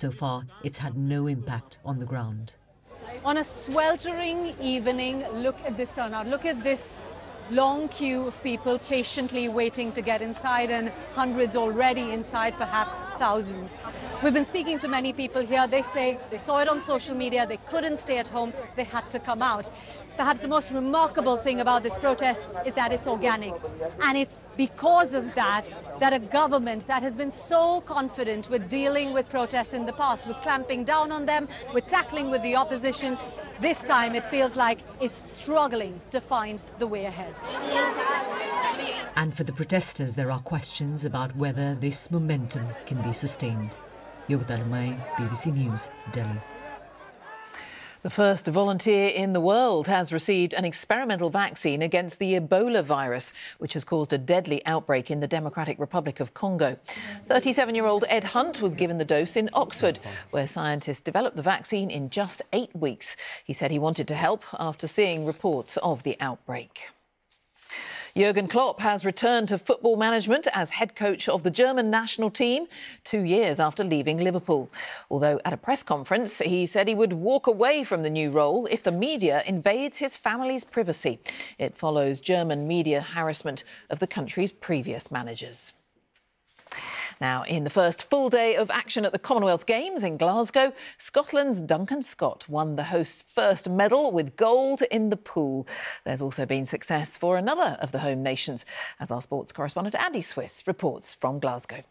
So far, it's had no impact on the ground. On a sweltering evening, look at this turnout. Look at this long queue of people patiently waiting to get inside, and hundreds already inside, perhaps thousands. We've been speaking to many people here. They say they saw it on social media, they couldn't stay at home, they had to come out. Perhaps the most remarkable thing about this protest is that it's organic. And it's because of that a government that has been so confident with dealing with protests in the past, with clamping down on them, with tackling with the opposition, this time it feels like it's struggling to find the way ahead. And for the protesters, there are questions about whether this momentum can be sustained. Yogita Lamai, BBC News, Delhi. The first volunteer in the world has received an experimental vaccine against the Ebola virus, which has caused a deadly outbreak in the Democratic Republic of Congo. 37-year-old Ed Hunt was given the dose in Oxford, where scientists developed the vaccine in just 8 weeks. He said he wanted to help after seeing reports of the outbreak. Jurgen Klopp has returned to football management as head coach of the German national team 2 years after leaving Liverpool. Although at a press conference, he said he would walk away from the new role if the media invades his family's privacy. It follows German media harassment of the country's previous managers. Now, in the first full day of action at the Commonwealth Games in Glasgow, Scotland's Duncan Scott won the host's first medal with gold in the pool. There's also been success for another of the home nations, as our sports correspondent Andy Swiss reports from Glasgow.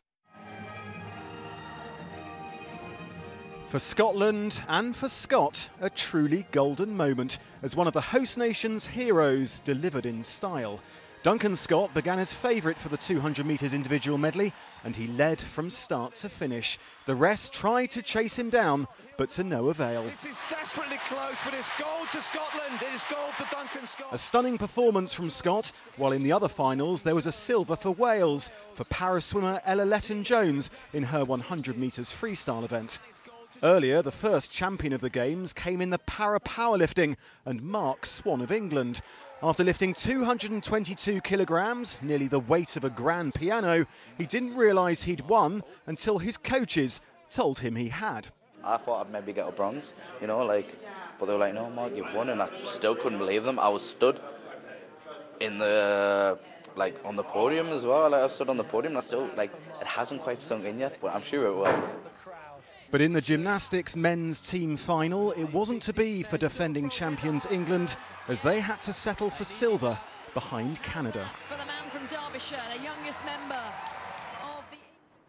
For Scotland and for Scott, a truly golden moment as one of the host nation's heroes delivered in style. Duncan Scott began as favourite for the 200 metres individual medley, and he led from start to finish. The rest tried to chase him down, but to no avail. This is desperately close, but it's gold to Scotland. It is gold to Duncan Scott. A stunning performance from Scott, while in the other finals there was a silver for Wales, for para-swimmer Ella Letton-Jones in her 100 metres freestyle event. Earlier, the first champion of the Games came in the para-powerlifting, and Mark Swan of England. After lifting 222 kilograms, nearly the weight of a grand piano, he didn't realise he'd won until his coaches told him he had. I thought I'd maybe get a bronze, you know, but they were like, no, Mark, you've won, and I still couldn't believe them. I was stood in the, on the podium as well. I stood on the podium, and I still, it hasn't quite sunk in yet, but I'm sure it will. But in the gymnastics men's team final, it wasn't to be for defending champions England, as they had to settle for silver behind Canada. For the man from Derbyshire, the youngest member of the...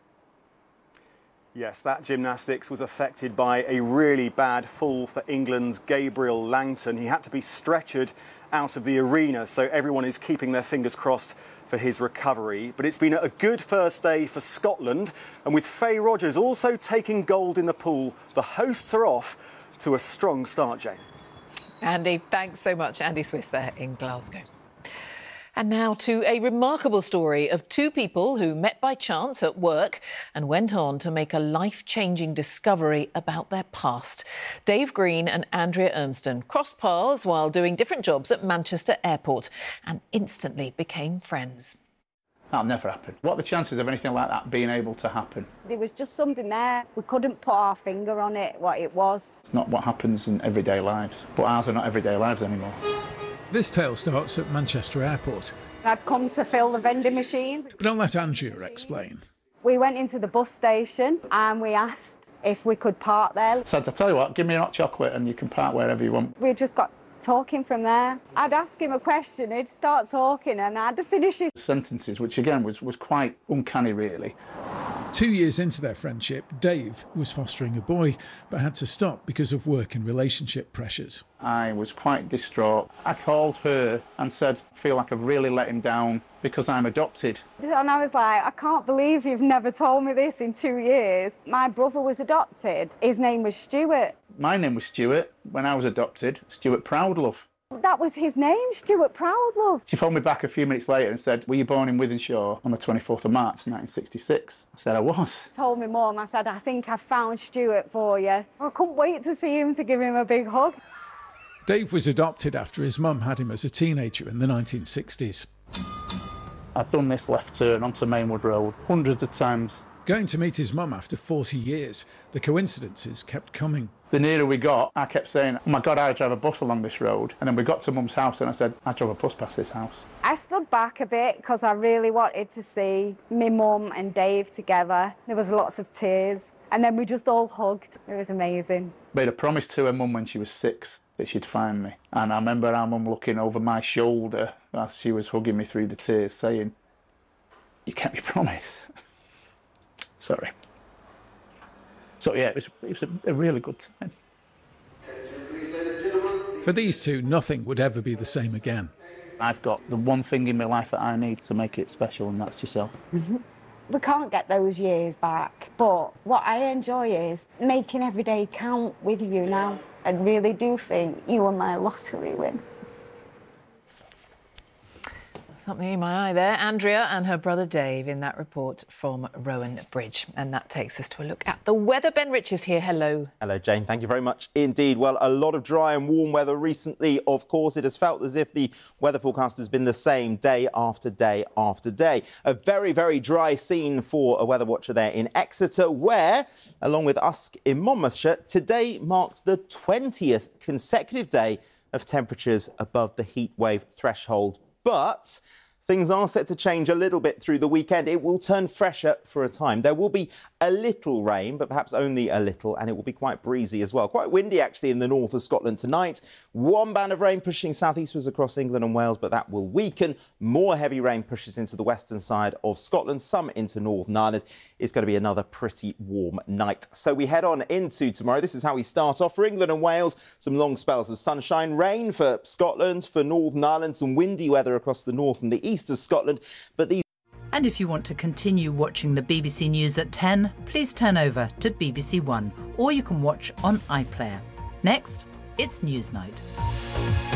Yes, that gymnastics was affected by a really bad fall for England's Gabriel Langton. He had to be stretchered out of the arena, so everyone is keeping their fingers crossed for his recovery. But it's been a good first day for Scotland, and with Faye Rogers also taking gold in the pool, the hosts are off to a strong start, Jane. Andy, thanks so much. Andy Swiss there in Glasgow. And now to a remarkable story of two people who met by chance at work and went on to make a life-changing discovery about their past. Dave Green and Andrea Urmston crossed paths while doing different jobs at Manchester Airport and instantly became friends. That'll never happen. What are the chances of anything like that being able to happen? There was just something there. We couldn't put our finger on it, what it was. It's not what happens in everyday lives, but ours are not everyday lives anymore. This tale starts at Manchester Airport. I'd come to fill the vending machine. But I'll let Andrea explain. We went into the bus station and we asked if we could park there. Said, I'll tell you what, give me a hot chocolate and you can park wherever you want. We just got talking from there. I'd ask him a question, he'd start talking and I had to finish his sentences, which again was quite uncanny, really. 2 years into their friendship, Dave was fostering a boy, but had to stop because of work and relationship pressures. I was quite distraught. I called her and said, I feel like I've really let him down because I'm adopted. And I was like, I can't believe you've never told me this in 2 years. My brother was adopted. His name was Stuart. My name was Stuart when I was adopted, Stuart Proudlove. That was his name, Stuart Proudlove. She phoned me back a few minutes later and said, were you born in Wythenshawe on the 24th of March 1966? I said I was. Told me Mum, I said, I think I found Stuart for you. I couldn't wait to see him, to give him a big hug. Dave was adopted after his mum had him as a teenager in the 1960s. I've done this left turn onto Mainwood Road hundreds of times Going to meet his mum after 40 years, the coincidences kept coming. The nearer we got, I kept saying, oh my God, I drive a bus along this road. And then we got to Mum's house and I said, I drove a bus past this house. I stood back a bit because I really wanted to see my mum and Dave together. There was lots of tears and then we just all hugged. It was amazing. Made a promise to her mum when she was 6 that she'd find me. And I remember our mum looking over my shoulder as she was hugging me through the tears saying, you kept your promise. Sorry. So yeah, it was a really good time. For these two, nothing would ever be the same again. I've got the one thing in my life that I need to make it special, and that's yourself. Mm-hmm. We can't get those years back, but what I enjoy is making every day count with you now. I really do think you are my lottery win. Something in my eye there. Andrea and her brother Dave in that report from Rowan Bridge. And that takes us to a look at the weather. Ben Rich is here. Hello. Hello, Jane. Thank you very much indeed. Well, a lot of dry and warm weather recently. Of course, it has felt as if the weather forecast has been the same day after day after day. A very, very dry scene for a weather watcher there in Exeter, where, along with Usk in Monmouthshire, today marked the 20th consecutive day of temperatures above the heatwave threshold. But things are set to change a little bit through the weekend. It will turn fresher for a time. There will be a little rain, but perhaps only a little, and it will be quite breezy as well. Quite windy, actually, in the north of Scotland tonight. One band of rain pushing southeastwards across England and Wales, but that will weaken. More heavy rain pushes into the western side of Scotland, some into Northern Ireland. It's going to be another pretty warm night. So we head on into tomorrow. This is how we start off for England and Wales. Some long spells of sunshine, rain for Scotland, for Northern Ireland, some windy weather across the north and the east of Scotland. But these And if you want to continue watching the BBC News at 10, please turn over to BBC One, or you can watch on iPlayer. Next, it's Newsnight.